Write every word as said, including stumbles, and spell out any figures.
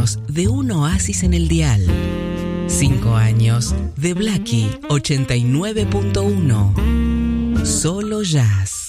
años de un oasis en el dial. Cinco años de Blackie ochenta y nueve punto uno. Solo jazz.